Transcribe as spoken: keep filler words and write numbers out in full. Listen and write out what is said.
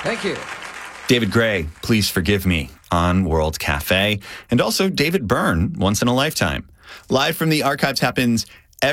Thank you. David Gray, Please Forgive Me on World Cafe. And also David Byrne, Once in a Lifetime. Live from the Archives happens